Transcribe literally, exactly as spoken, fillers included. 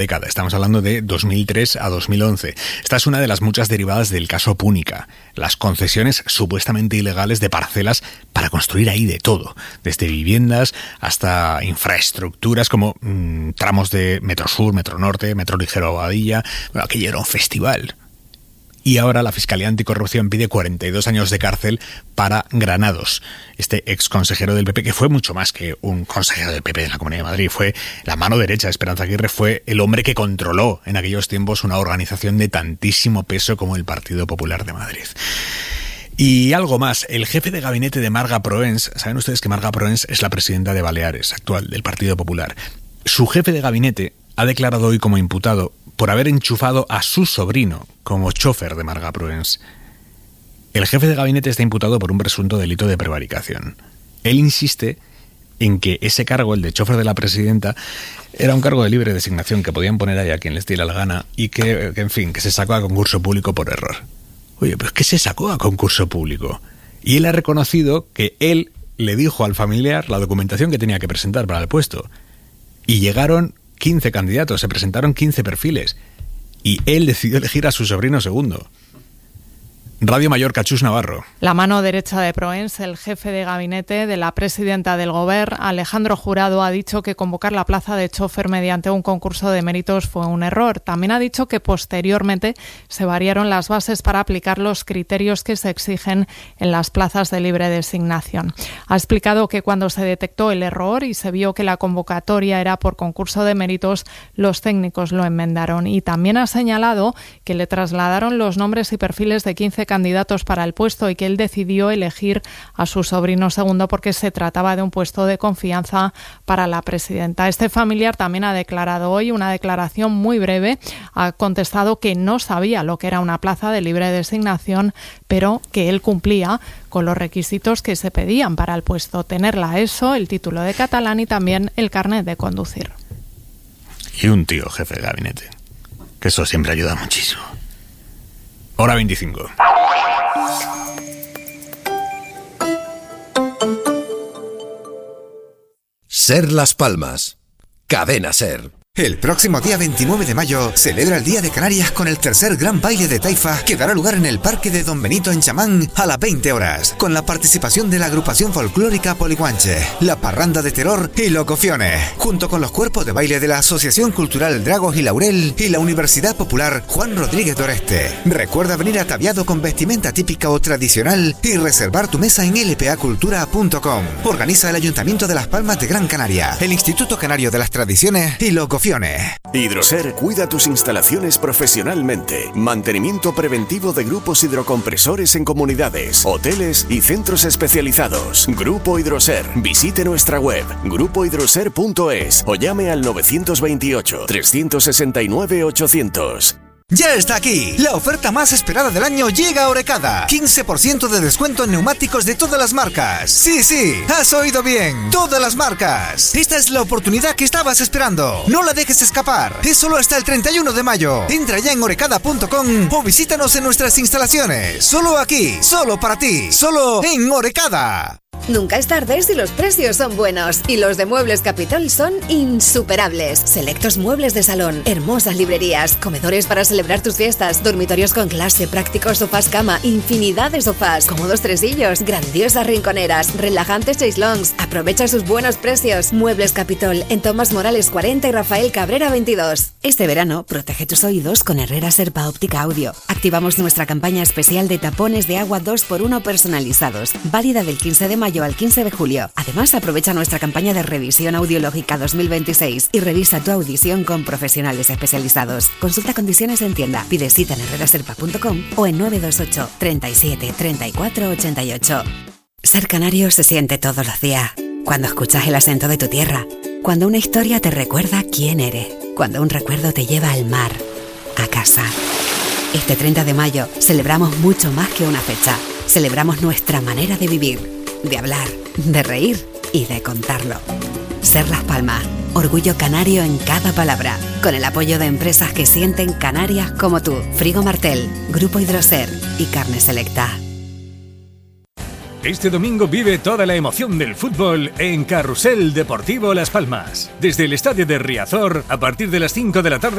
década. Estamos hablando de dos mil tres a dos mil once. Esta es una de las muchas derivadas del caso Púnica. Las concesiones supuestamente ilegales de parcelas para construir ahí de todo. Desde viviendas hasta infraestructuras como mmm, tramos de Metro Sur, Metro Norte, Metro Ligero Abadilla. Bueno, aquello era un festival. Y ahora la Fiscalía Anticorrupción pide cuarenta y dos años de cárcel para Granados, este ex consejero del P P, que fue mucho más que un consejero del P P en la Comunidad de Madrid. Fue la mano derecha de Esperanza Aguirre, fue el hombre que controló en aquellos tiempos una organización de tantísimo peso como el Partido Popular de Madrid. Y algo más, el jefe de gabinete de Marga Proens, saben ustedes que Marga Proens es la presidenta de Baleares, actual, del Partido Popular. Su jefe de gabinete ha declarado hoy como imputado por haber enchufado a su sobrino como chofer de Marga Proens. El jefe de gabinete está imputado por un presunto delito de prevaricación. Él insiste en que ese cargo, el de chofer de la presidenta, era un cargo de libre designación que podían poner ahí a quien les diera la gana y que, que, en fin, que se sacó a concurso público por error. Oye, pero es que se sacó a concurso público. Y él ha reconocido que él le dijo al familiar la documentación que tenía que presentar para el puesto. Y llegaron quince candidatos, se presentaron quince perfiles y él decidió elegir a su sobrino segundo. Radio Mallorca, Chus Navarro. La mano derecha de Proens, el jefe de gabinete de la presidenta del Govern, Alejandro Jurado, ha dicho que convocar la plaza de chofer mediante un concurso de méritos fue un error. También ha dicho que posteriormente se variaron las bases para aplicar los criterios que se exigen en las plazas de libre designación. Ha explicado que cuando se detectó el error y se vio que la convocatoria era por concurso de méritos, los técnicos lo enmendaron. Y también ha señalado que le trasladaron los nombres y perfiles de quince candidatos para el puesto y que él decidió elegir a su sobrino segundo porque se trataba de un puesto de confianza para la presidenta. Este familiar también ha declarado hoy una declaración muy breve. Ha contestado que no sabía lo que era una plaza de libre designación, pero que él cumplía con los requisitos que se pedían para el puesto: tener la ESO, el título de catalán y también el carnet de conducir. Y un tío jefe de gabinete, que eso siempre ayuda muchísimo. Hora veinticinco. Ser Las Palmas. Cadena Ser. El próximo día veintinueve de mayo celebra el Día de Canarias con el tercer gran baile de taifa que dará lugar en el Parque de Don Benito en Chamán a las veinte horas, con la participación de la agrupación folclórica Poliguanche, la Parranda de Terror y Locociones, junto con los cuerpos de baile de la Asociación Cultural Dragos y Laurel y la Universidad Popular Juan Rodríguez de Oreste. Recuerda venir ataviado con vestimenta típica o tradicional y reservar tu mesa en l p a cultura punto com. Organiza el Ayuntamiento de Las Palmas de Gran Canaria, el Instituto Canario de las Tradiciones y Locociones. Hidroser cuida tus instalaciones profesionalmente. Mantenimiento preventivo de grupos hidrocompresores en comunidades, hoteles y centros especializados. Grupo Hidroser. Visite nuestra web grupo hidroser punto es o llame al nueve dos ocho, tres seis nueve, ochocientos. Ya está aquí. La oferta más esperada del año llega a Orecada. quince por ciento de descuento en neumáticos de todas las marcas. Sí, sí, has oído bien. Todas las marcas. Esta es la oportunidad que estabas esperando. No la dejes escapar. Es solo hasta el treinta y uno de mayo. Entra ya en orecada punto com o visítanos en nuestras instalaciones. Solo aquí, solo para ti, solo en Orecada. Nunca es tarde si los precios son buenos. Y los de Muebles Capitol son insuperables. Selectos muebles de salón, hermosas librerías, comedores para celebrar tus fiestas, dormitorios con clase, prácticos sofás cama, infinidad de sofás, cómodos tresillos, grandiosas rinconeras, relajantes chaislongs. Aprovecha sus buenos precios. Muebles Capitol en Tomás Morales cuarenta y Rafael Cabrera veintidós. Este verano, protege tus oídos con Herrera Serpa Óptica Audio. Activamos nuestra campaña especial de tapones de agua dos por uno personalizados, válida del quince de mayo al quince de julio. Además, aprovecha nuestra campaña de revisión audiológica dos mil veintiséis y revisa tu audición con profesionales especializados. Consulta condiciones en tienda. Pide cita en herrera serpa punto com o en nueve dos ocho, treinta y siete, treinta y cuatro, ochenta y ocho. Ser canario se siente todos los días. Cuando escuchas el acento de tu tierra. Cuando una historia te recuerda quién eres. Cuando un recuerdo te lleva al mar, a casa. Este treinta de mayo celebramos mucho más que una fecha. Celebramos nuestra manera de vivir, de hablar, de reír y de contarlo. Ser Las Palmas, orgullo canario en cada palabra, con el apoyo de empresas que sienten Canarias como tú. Frigo Martel, Grupo Hidroser y Carne Selecta. Este domingo vive toda la emoción del fútbol en Carrusel Deportivo Las Palmas. Desde el estadio de Riazor, a partir de las cinco de la tarde